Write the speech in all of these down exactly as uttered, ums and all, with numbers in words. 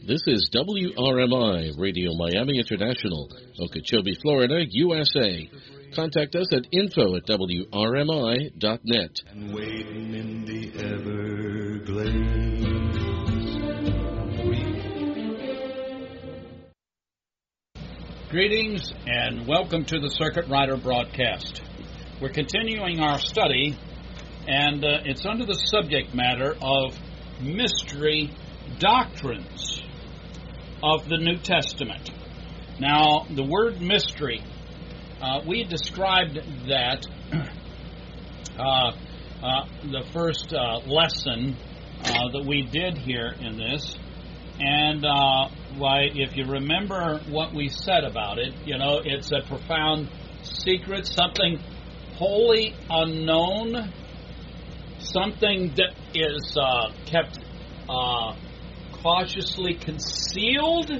This is W R M I, Radio Miami International, Okeechobee, Florida, U S A. Contact us at info at W R M I dot net. And waiting in the Everglades. Greetings and welcome to the Circuit Rider broadcast. We're continuing our study, and uh, it's under the subject matter of mystery doctrines of the New Testament. Now, the word mystery, uh, we described that uh, uh, the first uh, lesson uh, that we did here in this, and uh, why, if you remember what we said about it, you know, it's a profound secret, something wholly unknown, something that is uh, kept uh, cautiously concealed.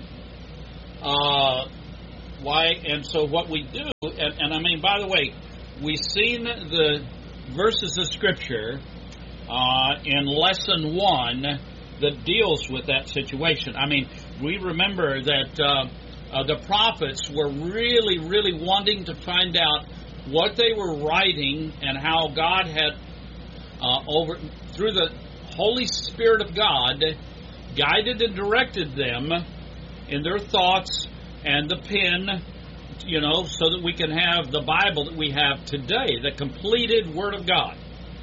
Uh, why? And so what we do, and, and I mean, by the way, we've seen the verses of Scripture uh, in lesson one that deals with that situation. I mean, we remember that uh, uh, the prophets were really, really wanting to find out what they were writing and how God had, uh, over through the Holy Spirit of God, guided and directed them in their thoughts and the pen, you know, so that we can have the Bible that we have today, the completed Word of God.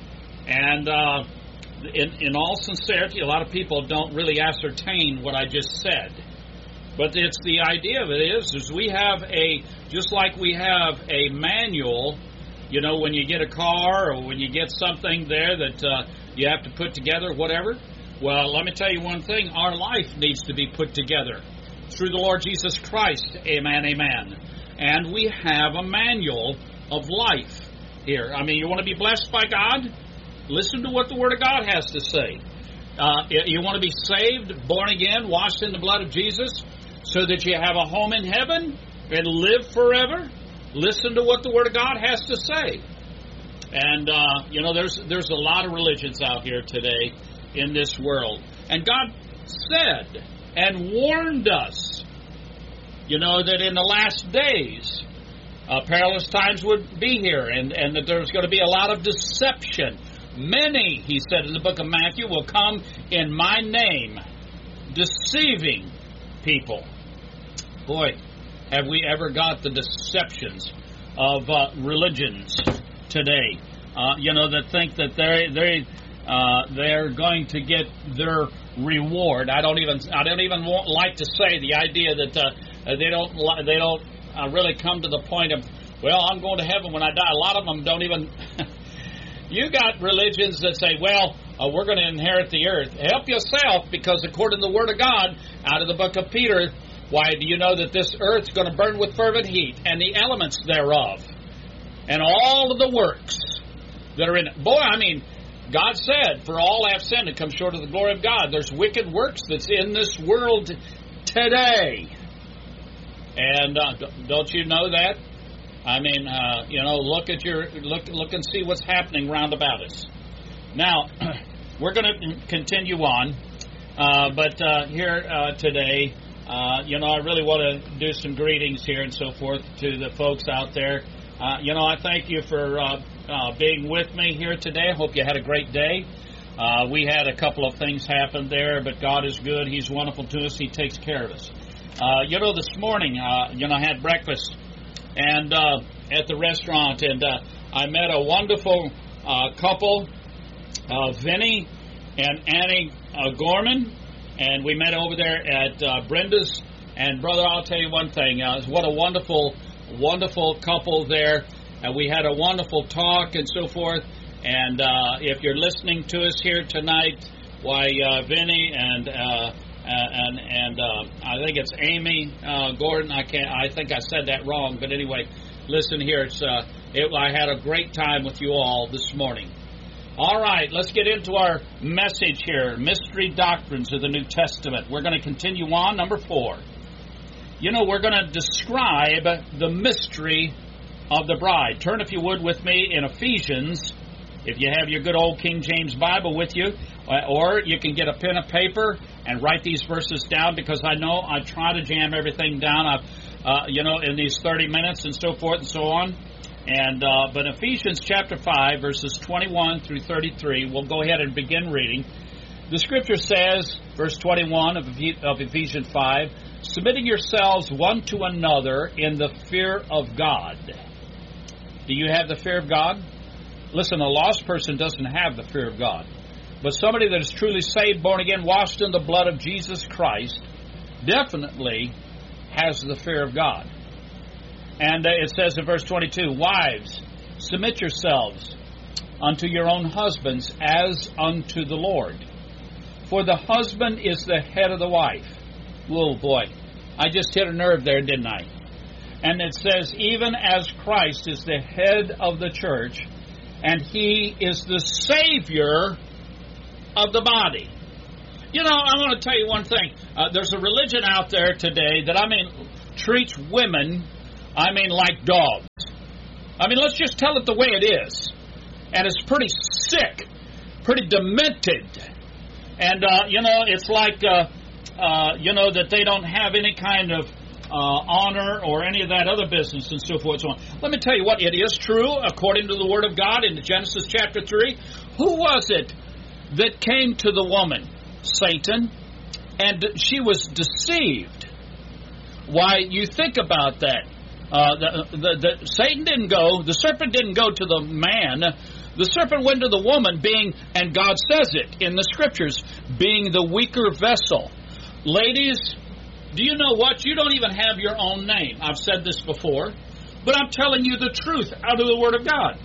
And uh, in, in all sincerity, a lot of people don't really ascertain what I just said. But it's the idea of it is, is we have a, just like we have a manual, you know, when you get a car or when you get something there that uh, you have to put together, whatever. Well, let me tell you one thing. Our life needs to be put together through the Lord Jesus Christ. Amen, amen. And we have a manual of life here. I mean, you want to be blessed by God? Listen to what the Word of God has to say. Uh, you want to be saved, born again, washed in the blood of Jesus, so that you have a home in heaven and live forever? Listen to what the Word of God has to say. And, uh, you know, there's there's a lot of religions out here today in this world. And God said and warned us, you know, that in the last days, uh, perilous times would be here, and, and that there's going to be a lot of deception. Many, he said in the book of Matthew, will come in my name, deceiving people. Boy, have we ever got the deceptions of uh, religions today? Uh, you know, that think that they they uh, they're going to get their reward. I don't even I don't even want, like to say the idea that uh, they don't they don't uh, really come to the point of, well, I'm going to heaven when I die. A lot of them don't even. You got religions that say, well, uh, we're going to inherit the earth. Help yourself, because according to the Word of God, out of the book of Peter, why, do you know that this earth's going to burn with fervent heat, and the elements thereof, and all of the works that are in it? Boy, I mean, God said, for all have sinned and come short of the glory of God. There's wicked works that's in this world today. And uh, don't you know that? I mean, uh, you know, look at your look, look and see what's happening round about us. Now, we're going to continue on, uh, but uh, here uh, today, uh, you know, I really want to do some greetings here and so forth to the folks out there. Uh, you know, I thank you for uh, uh, being with me here today. I hope you had a great day. Uh, we had a couple of things happen there, but God is good. He's wonderful to us. He takes care of us. Uh, you know, this morning, uh, you know, I had breakfast. And uh, at the restaurant, and uh, I met a wonderful uh, couple, uh, Vinny and Annie uh, Gorman, and we met over there at uh, Brenda's. And brother, I'll tell you one thing: uh, what a wonderful, wonderful couple there. And we had a wonderful talk and so forth. And uh, if you're listening to us here tonight, why, uh, Vinny and uh, and and uh, I think it's Amy uh, Gordon. I can't. I think I said that wrong, but anyway, listen here. It's uh, it, I had a great time with you all this morning. All right, let's get into our message here: mystery doctrines of the New Testament. We're going to continue on. Number four. You know, we're going to describe the mystery of the bride. Turn, if you would, with me in Ephesians. If you have your good old King James Bible with you, Or you can get a pen and paper and write these verses down, because I know I try to jam everything down, I've, uh, you know, in these thirty minutes and so forth and so on. And uh, but Ephesians chapter five, verses twenty-one through thirty-three, we'll go ahead and begin reading. The Scripture says, verse twenty-one of Ephesians five, submitting yourselves one to another in the fear of God. Do you have the fear of God? Listen, a lost person doesn't have the fear of God. But somebody that is truly saved, born again, washed in the blood of Jesus Christ, definitely has the fear of God. And uh, it says in verse twenty-two, wives, submit yourselves unto your own husbands as unto the Lord. For the husband is the head of the wife. Oh boy, I just hit a nerve there, didn't I? And it says, even as Christ is the head of the church, and he is the Savior of the body. You know, I want to tell you one thing. Uh, there's a religion out there today that, I mean, treats women, I mean, like dogs. I mean, let's just tell it the way it is. And it's pretty sick, pretty demented. And, uh, you know, it's like, uh, uh, you know, that they don't have any kind of uh, honor or any of that other business and so forth and so on. Let me tell you what, it is true, according to the Word of God in Genesis chapter three. Who was it that came to the woman? Satan. And she was deceived. Why, you think about that. Uh, the, the, the, Satan didn't go, the serpent didn't go to the man. The serpent went to the woman, being, and God says it in the Scriptures, being the weaker vessel. Ladies, do you know what? You don't even have your own name. I've said this before, but I'm telling you the truth out of the Word of God.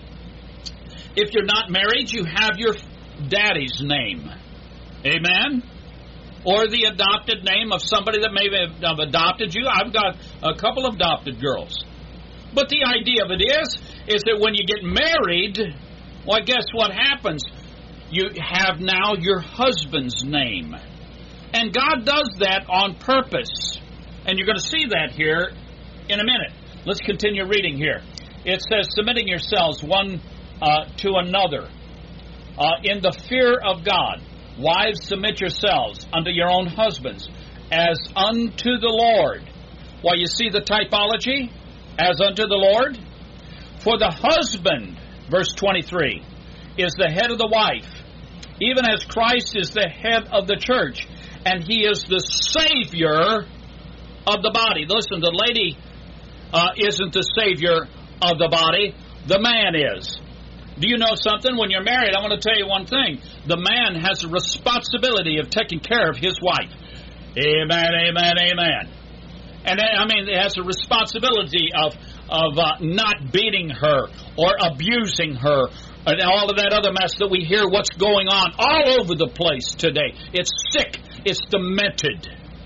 If you're not married, you have your daddy's name. Amen? Or the adopted name of somebody that may have adopted you. I've got a couple of adopted girls. But the idea of it is, is that when you get married, well, guess what happens? You have now your husband's name. And God does that on purpose. And you're going to see that here in a minute. Let's continue reading here. It says, submitting yourselves one uh, to another uh, in the fear of God. Wives, submit yourselves unto your own husbands as unto the Lord. Well, you see the typology? As unto the Lord. For the husband, verse twenty-three, is the head of the wife, even as Christ is the head of the church, and he is the Savior of the body. Listen, the lady uh, isn't the Savior of the body. The man is. Do you know something? When you're married, I want to tell you one thing. The man has a responsibility of taking care of his wife. Amen, amen, amen. And I mean, it has a responsibility of of uh, not beating her or abusing her and all of that other mess that we hear what's going on all over the place today. It's sick. It's demented.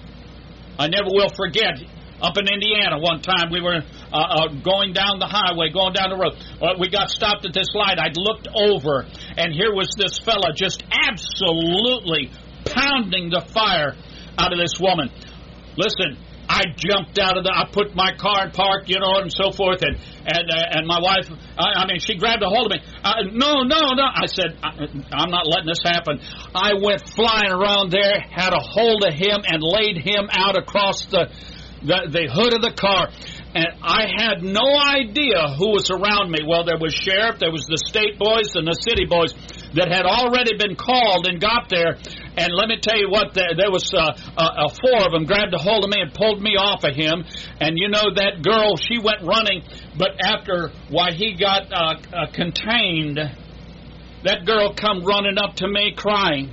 I never will forget. Up in Indiana one time, we were uh, uh, going down the highway, going down the road. Uh, we got stopped at this light. I looked over, and here was this fella just absolutely pounding the fire out of this woman. Listen, I jumped out of the, I put my car in park, you know, and so forth, and and uh, and my wife, I, I mean, she grabbed a hold of me. Uh, no, no, no. I said, I, I'm not letting this happen. I went flying around there, had a hold of him, and laid him out across the The, the hood of the car, and I had no idea who was around me. Well, there was sheriff, there was the state boys and the city boys that had already been called and got there. And let me tell you what, there, there was uh, uh, four of them grabbed a hold of me and pulled me off of him. And you know, that girl, she went running, but after why he got uh, uh, contained, that girl come running up to me crying,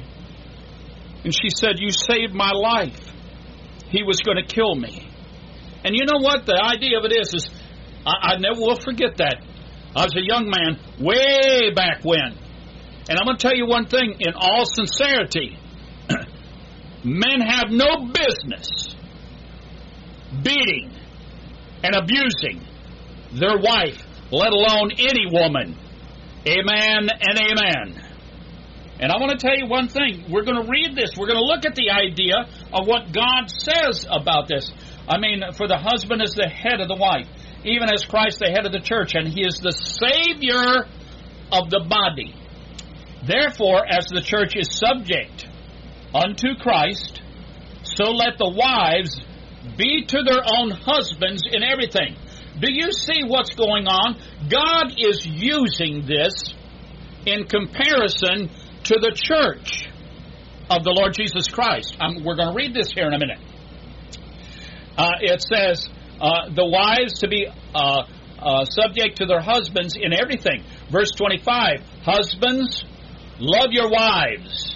and she said, "You saved my life. He was going to kill me." And you know what? The idea of it is, is I, I never will forget that. I was a young man way back when. And I'm going to tell you one thing, in all sincerity, men have no business beating and abusing their wife, let alone any woman. Amen and amen. And I want to tell you one thing. We're going to read this. We're going to look at the idea of what God says about this. I mean, for the husband is the head of the wife, even as Christ the head of the church, and he is the Savior of the body. Therefore, as the church is subject unto Christ, so let the wives be to their own husbands in everything. Do you see what's going on? God is using this in comparison to the church of the Lord Jesus Christ. Um, we're going to read this here in a minute. Uh, it says, uh, the wives to be uh, uh, subject to their husbands in everything. Verse twenty-five, husbands, love your wives,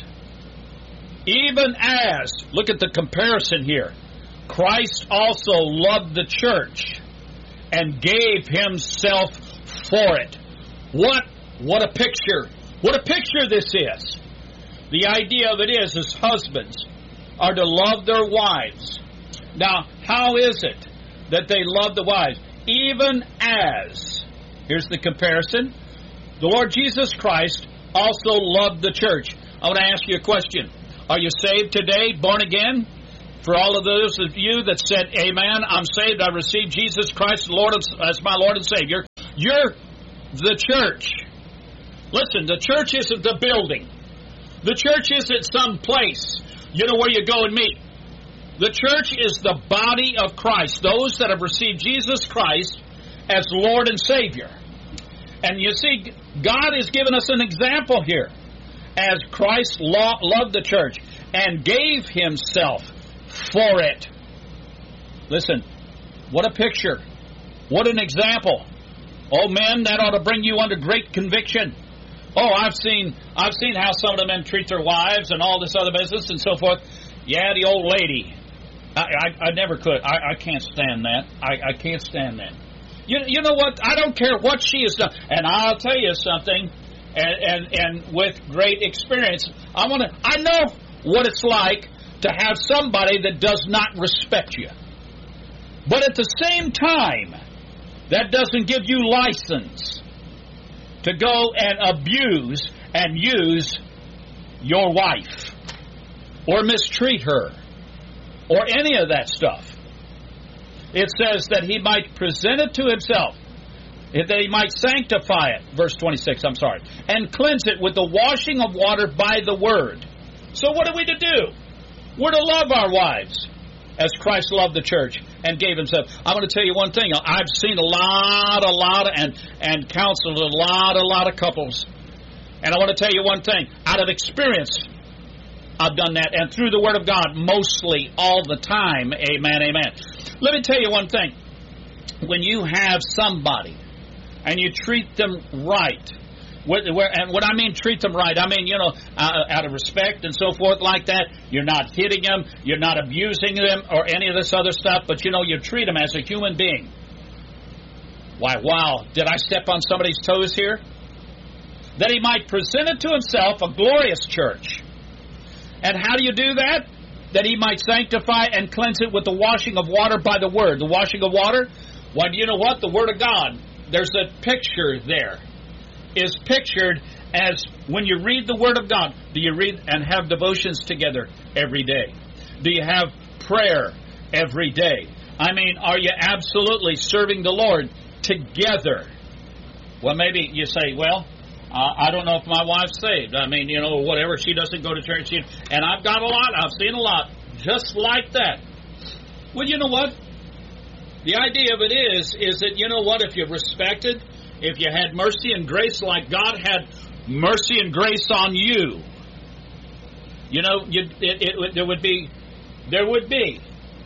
even as, look at the comparison here, Christ also loved the church and gave himself for it. What, what a picture. What a picture this is. The idea of it is, is husbands are to love their wives. Now, how is it that they love the wives? Even as, here's the comparison, the Lord Jesus Christ also loved the church. I want to ask you a question. Are you saved today, born again? For all of those of you that said, amen, I'm saved, I received Jesus Christ Lord as my Lord and Savior, you're the church. Listen, the church isn't the building. The church isn't some place, you know, where you go and meet. The church is the body of Christ, those that have received Jesus Christ as Lord and Savior. And you see, God has given us an example here, as Christ lo- loved the church and gave himself for it. Listen, what a picture. What an example. Oh, men, that ought to bring you under great conviction. Oh, I've seen I've seen how some of the men treat their wives and all this other business and so forth. Yeah, the old lady. I, I, I never could. I, I can't stand that. I, I can't stand that. You, you know what? I don't care what she has done. And I'll tell you something, and, and, and with great experience, I want to. I know what it's like to have somebody that does not respect you. But at the same time, that doesn't give you license to go and abuse and use your wife or mistreat her or any of that stuff. It says that he might present it to himself, that he might sanctify it, verse twenty-six, I'm sorry, and cleanse it with the washing of water by the word. So what are we to do? We're to love our wives as Christ loved the church and gave himself. I'm going to tell you one thing. I've seen a lot, a lot, and, and counseled a lot, a lot of couples. And I want to tell you one thing. Out of experience, I've done that. And through the Word of God, mostly all the time. Amen, amen. Let me tell you one thing. When you have somebody and you treat them right, and when I mean treat them right, I mean, you know, uh, out of respect and so forth like that. You're not hitting them. You're not abusing them or any of this other stuff. But, you know, you treat them as a human being. Why, wow, did I step on somebody's toes here? That he might present it to himself a glorious church. And how do you do that? That he might sanctify and cleanse it with the washing of water by the word. The washing of water? Well, you know what? The Word of God. There's a picture there. Is pictured as when you read the Word of God. Do you read and have devotions together every day? Do you have prayer every day? I mean, are you absolutely serving the Lord together? Well, maybe you say, well, uh, I don't know if my wife's saved. I mean, you know, whatever. She doesn't go to church. She, and I've got a lot. I've seen a lot. Just like that. Well, you know what? The idea of it is, is that, you know what, if you're respected, if you had mercy and grace like God had mercy and grace on you, you know, you, it, it, there would be, there would be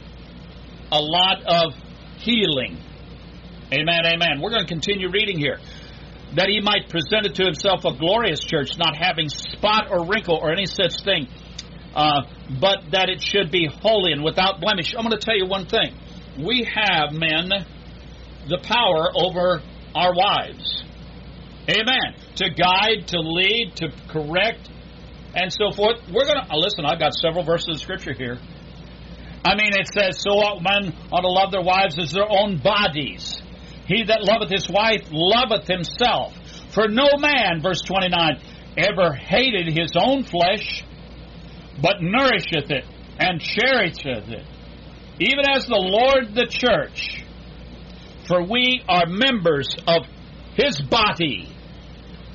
a lot of healing. Amen, amen. We're going to continue reading here. That he might present it to himself a glorious church, not having spot or wrinkle or any such thing, uh, but that it should be holy and without blemish. I'm going to tell you one thing. We have, men, the power over our wives. Amen. To guide, to lead, to correct, and so forth. We're going to, listen, I've got several verses of Scripture here. I mean, it says, so ought men ought to love their wives as their own bodies. He that loveth his wife loveth himself. For no man, verse twenty-nine, ever hated his own flesh, but nourisheth it and cherisheth it, even as the Lord the church. For we are members of his body.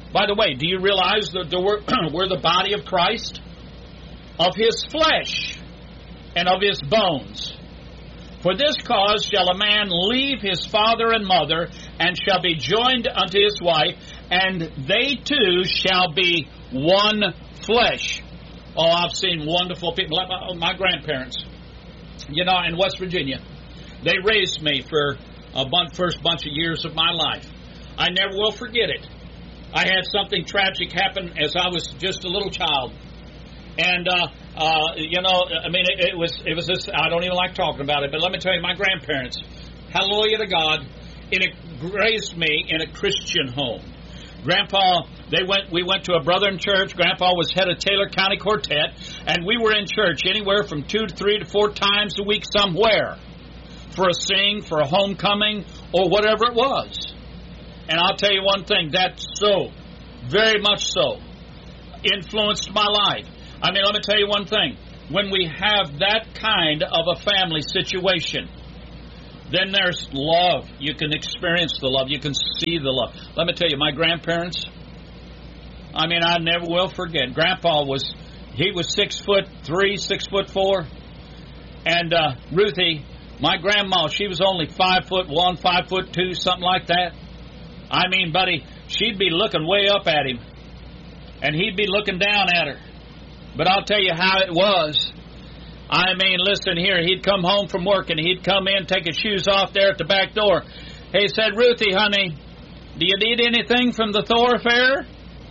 By the way, do you realize that the, we're, we're the body of Christ? Of His flesh and of His bones. For this cause shall a man leave his father and mother, and shall be joined unto his wife, and they two shall be one flesh. Oh, I've seen wonderful people, like my, my grandparents, you know, in West Virginia. They raised me for a bunch, first bunch of years of my life. I never will forget it. I had something tragic happen as I was just a little child. And, uh, uh, you know, I mean, it, it was, it was this, I don't even like talking about it, but let me tell you, my grandparents, hallelujah to God, it raised me in a Christian home. Grandpa, they went, we went to a Brethren church. Grandpa was head of Taylor County Quartet, and we were in church anywhere from two to three to four times a week somewhere for a sing, for a homecoming, or whatever it was. And I'll tell you one thing, that so, very much so, influenced my life. I mean, let me tell you one thing. When we have that kind of a family situation, then there's love. You can experience the love. You can see the love. Let me tell you, my grandparents, I mean, I never will forget. Grandpa was, he was six foot three, six foot four. And uh, Ruthie, my grandma, she was only five foot one, five foot two, something like that. I mean, buddy, she'd be looking way up at him, and he'd be looking down at her. But I'll tell you how it was. I mean, listen here, he'd come home from work, and he'd come in, take his shoes off there at the back door. He said, Ruthie, honey, do you need anything from the thoroughfare?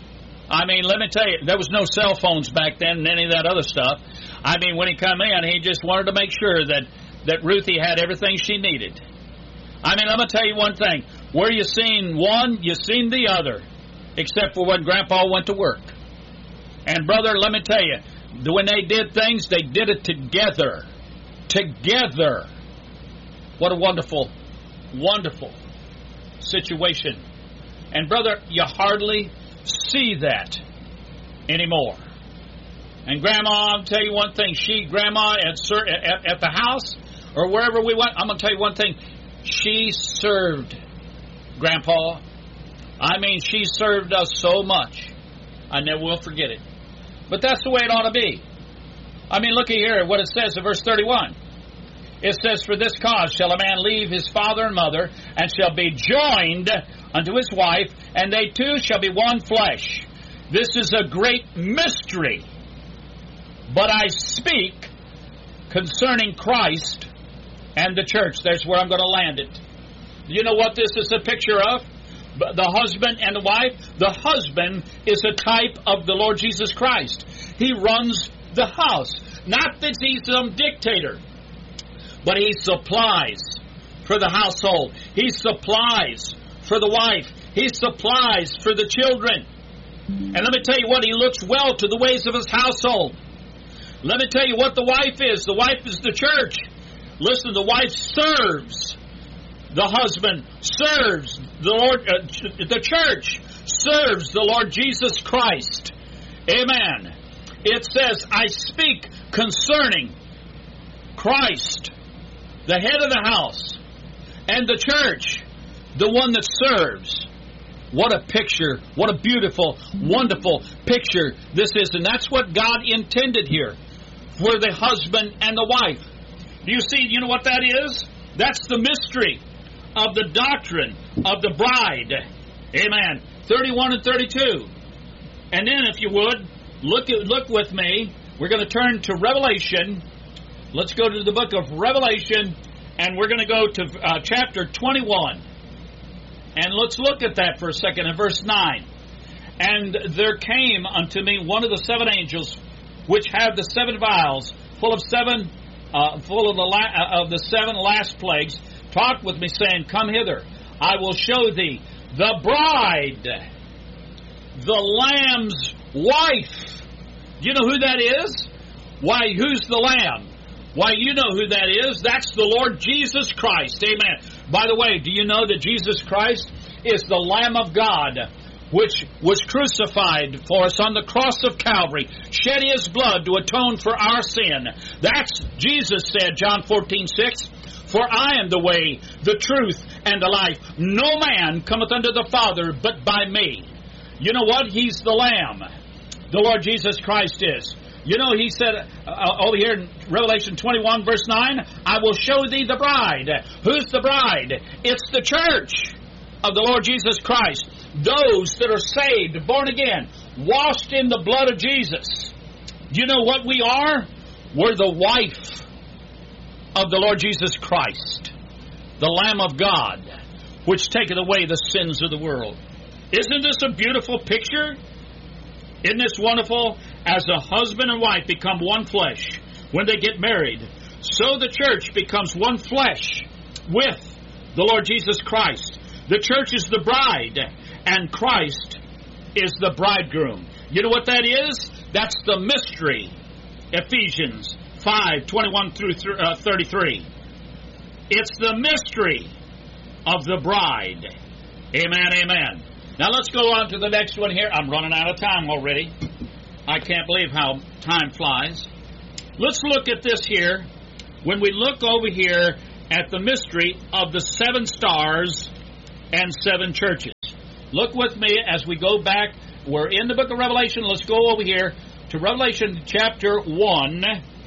I mean, let me tell you, there was no cell phones back then and any of that other stuff. I mean, when he come in, he just wanted to make sure that, that Ruthie had everything she needed. I mean, I'm going to tell you one thing. Where you seen one, you seen the other, except for when Grandpa went to work. And, brother, let me tell you, when they did things, they did it together. Together. What a wonderful, wonderful situation. And, brother, you hardly see that anymore. And Grandma, I'll tell you one thing. She, Grandma, at, at, at the house or wherever we went, I'm going to tell you one thing. She served Grandpa. I mean, she served us so much. I never will forget it. But that's the way it ought to be. I mean, look here what it says in verse thirty-one. It says, For this cause shall a man leave his father and mother, and shall be joined unto his wife, and they two shall be one flesh. This is a great mystery. But I speak concerning Christ and the church. That's where I'm going to land it. You know what this is a picture of? The husband and the wife. The husband is a type of the Lord Jesus Christ. He runs the house. Not that he's some dictator, but he supplies for the household. He supplies for the wife. He supplies for the children. And let me tell you what, he looks well to the ways of his household. Let me tell you what the wife is. The wife is the church. Listen, the wife serves. The husband serves the Lord. Uh, the church serves the Lord Jesus Christ. Amen. It says, I speak concerning Christ, the head of the house, and the church, the one that serves. What a picture. What a beautiful, wonderful picture this is. And that's what God intended here for the husband and the wife. Do you see, you know what that is? That's the mystery of the doctrine of the bride. Amen. thirty-one and thirty-two. And then, if you would, look at, look with me. We're going to turn to Revelation. Let's go to the book of Revelation, and we're going to go to uh, chapter twenty-one. And let's look at that for a second in verse nine. And there came unto me one of the seven angels, which have the seven vials, full of seven, uh, full of the la- of the seven last plagues, talked with me, saying, Come hither, I will show thee the bride, the Lamb's wife. Do you know who that is? Why, who's the Lamb? Why, you know who that is. That's the Lord Jesus Christ. Amen. By the way, do you know that Jesus Christ is the Lamb of God, which was crucified for us on the cross of Calvary, shed his blood to atone for our sin? That's, Jesus said, John fourteen six, For I am the way, the truth, and the life. No man cometh unto the Father but by me. You know what? He's the Lamb. The Lord Jesus Christ is. You know, He said uh, over here in Revelation twenty-one, verse nine, I will show thee the bride. Who's the bride? It's the church of the Lord Jesus Christ. Those that are saved, born again, washed in the blood of Jesus. Do you know what we are? We're the wife of the Lord Jesus Christ, the Lamb of God, which taketh away the sins of the world. Isn't this a beautiful picture? Isn't this wonderful? As a husband and wife become one flesh when they get married, so the church becomes one flesh with the Lord Jesus Christ. The church is the bride, and Christ is the bridegroom. You know what that is? That's the mystery. Ephesians five, twenty-one through thirty-three. It's the mystery of the bride. Amen, amen. Now let's go on to the next one here. I'm running out of time already. I can't believe how time flies. Let's look at this here. When we look over here at the mystery of the seven stars and seven churches. Look with me as we go back. We're in the book of Revelation. Let's go over here to Revelation chapter one.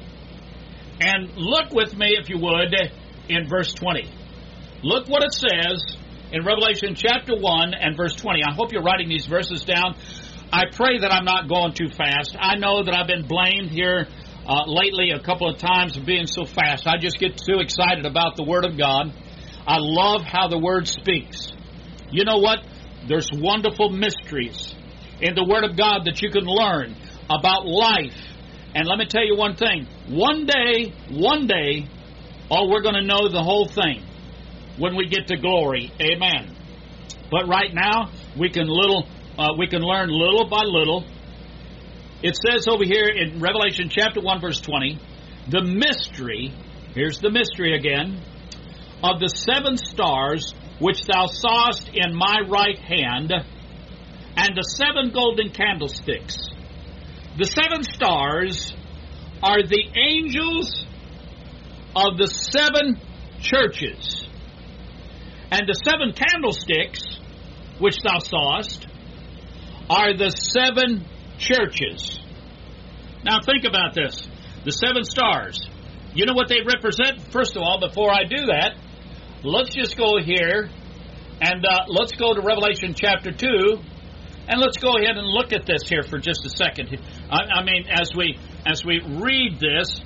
And look with me, if you would, in verse twenty. Look what it says in Revelation chapter one and verse twenty. I hope you're writing these verses down. I pray that I'm not going too fast. I know that I've been blamed here uh, lately a couple of times for being so fast. I just get too excited about the Word of God. I love how the Word speaks. You know what? There's wonderful mysteries in the Word of God that you can learn about life. And let me tell you one thing. One day, one day, oh, we're going to know the whole thing when we get to glory. Amen. But right now, we can little, uh, we can learn little by little. It says over here in Revelation chapter one, verse twenty, the mystery, here's the mystery again, of the seven stars which thou sawest in my right hand, and the seven golden candlesticks. The seven stars are the angels of the seven churches. And the seven candlesticks, which thou sawest, are the seven churches. Now think about this. The seven stars. You know what they represent? First of all, before I do that, let's just go here and uh, let's go to Revelation chapter two, and let's go ahead and look at this here for just a second. I, I mean, as we as we read this,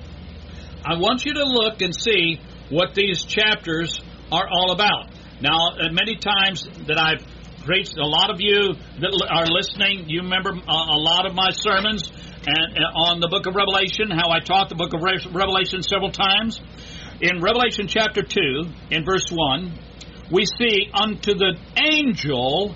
I want you to look and see what these chapters are all about. Now, uh, many times that I've preached, a lot of you that are listening, you remember a, a lot of my sermons and, uh, on the book of Revelation, how I taught the book of Re- Revelation several times. In Revelation chapter two, in verse one, we see unto the angel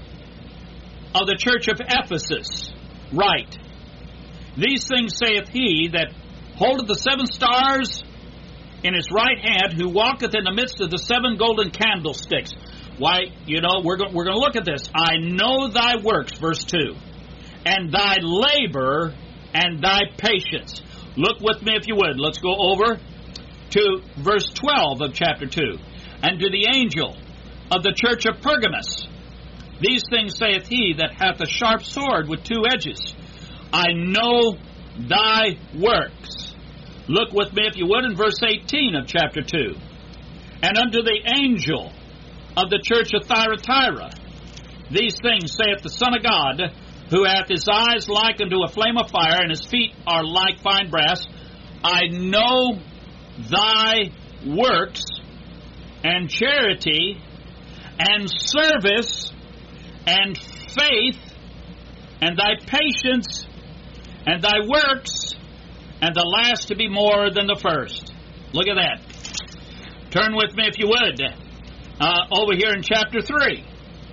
of the church of Ephesus, write, these things saith he that holdeth the seven stars in his right hand, who walketh in the midst of the seven golden candlesticks. Why, you know, we're go- we're going to look at this. I know thy works, verse two, and thy labor and thy patience. Look with me if you would. Let's go over to verse twelve of chapter two. And to the angel of the church of Pergamos, these things saith he that hath a sharp sword with two edges. I know thy works. Look with me if you would in verse eighteen of chapter two. And unto the angel of the church of Thyatira, these things saith the Son of God, who hath his eyes like unto a flame of fire, and his feet are like fine brass. I know thy works, and charity, and service, and faith, and thy patience, and thy works, and the last to be more than the first. Look at that. Turn with me, if you would, uh, over here in chapter three.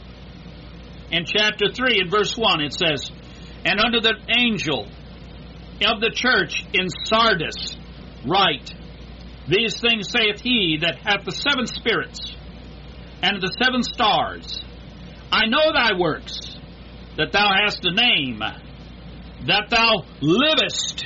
In chapter three, in verse one, it says, and unto the angel of the church in Sardis write, these things saith he that hath the seven spirits and the seven stars. I know thy works, that thou hast a name, that thou livest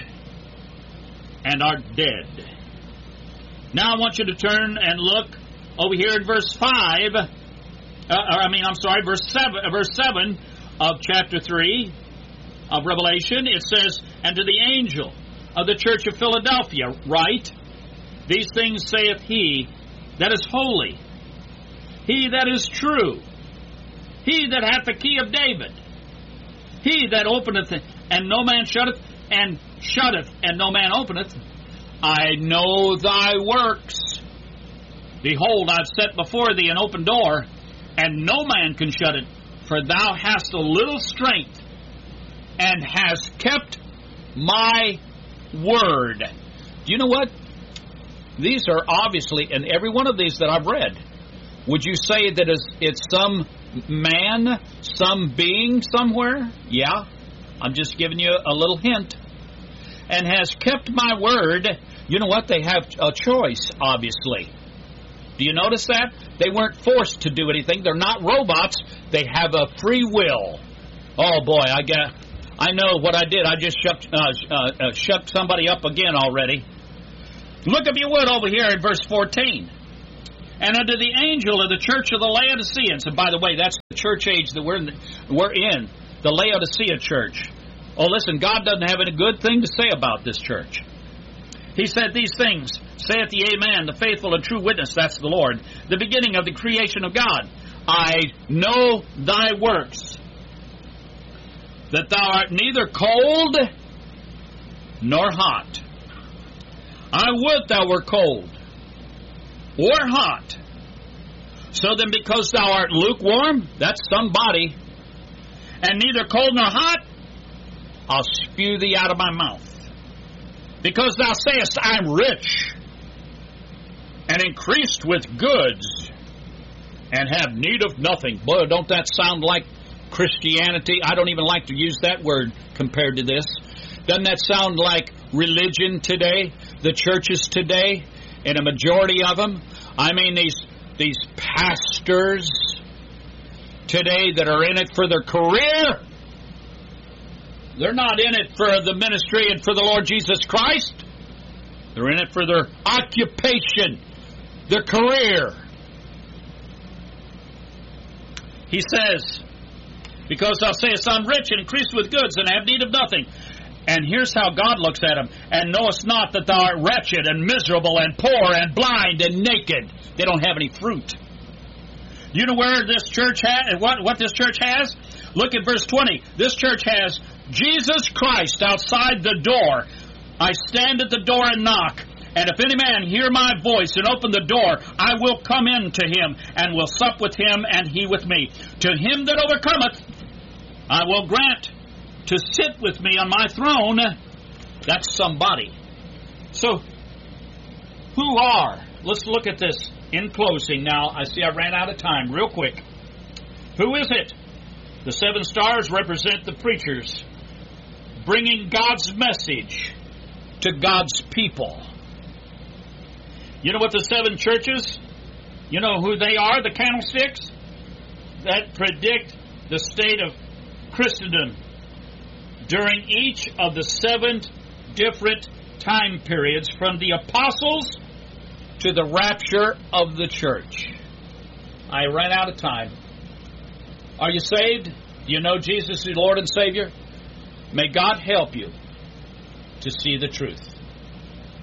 and art dead. Now I want you to turn and look over here in verse five. Uh, I mean, I'm sorry, verse seven. Uh, verse seven of chapter three of Revelation, it says, "And to the angel of the church of Philadelphia write, These things saith he that is holy, he that is true, he that hath the key of David, he that openeth and no man shutteth, and shutteth and no man openeth. I know thy works. Behold, I've set before thee an open door, and no man can shut it. For thou hast a little strength, and hast kept my word." Do you know what? These are obviously, and every one of these that I've read, would you say that it's some man, some being somewhere? Yeah, I'm just giving you a little hint. "And has kept my word." You know what? They have a choice, obviously. Do you notice that? They weren't forced to do anything. They're not robots. They have a free will. Oh boy, I got, I know what I did. I just shut, uh, uh, uh, shut somebody up again already. Look, if you would, over here in verse fourteen. "And unto the angel of the church of the Laodiceans," and by the way, that's the church age that we're in, we're in, the Laodicea church. Oh, listen, God doesn't have any good thing to say about this church. He said, "These things saith the Amen, the faithful and true witness," that's the Lord, "the beginning of the creation of God. I know thy works, that thou art neither cold nor hot. I would thou were cold or hot. So then, because thou art lukewarm," that's somebody, "and neither cold nor hot, I'll spew thee out of my mouth. Because thou sayest, I'm rich, and increased with goods, and have need of nothing." Boy, don't that sound like Christianity? I don't even like to use that word compared to this. Doesn't that sound like religion today? The churches today, and a majority of them. I mean, these these pastors today that are in it for their career. They're not in it for the ministry and for the Lord Jesus Christ. They're in it for their occupation, their career. He says, "Because thou sayest, I'm rich and increased with goods, and have need of nothing." And here's how God looks at him. "And knowest not that thou art wretched and miserable and poor and blind and naked." They don't have any fruit. You know where this church has, what, what this church has? Look at verse twenty. This church has Jesus Christ outside the door. "I stand at the door and knock. And if any man hear my voice and open the door, I will come in to him, and will sup with him, and he with me. To him that overcometh, I will grant to sit with me on my throne." That's somebody. So, who are? Let's look at this in closing. Now, I see I ran out of time real quick. Who is it? The seven stars represent the preachers, bringing God's message to God's people. You know what the seven churches, you know who they are, the candlesticks? That predict the state of Christendom during each of the seven different time periods, from the apostles to the rapture of the church. I ran out of time. Are you saved? Do you know Jesus is Lord and Savior? May God help you to see the truth.